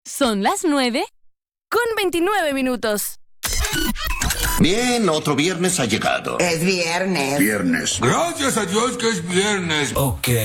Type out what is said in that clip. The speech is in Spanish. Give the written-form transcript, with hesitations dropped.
Son las 9:29. Bien, otro viernes ha llegado. Es viernes. Viernes. Gracias a Dios que es viernes. Ok.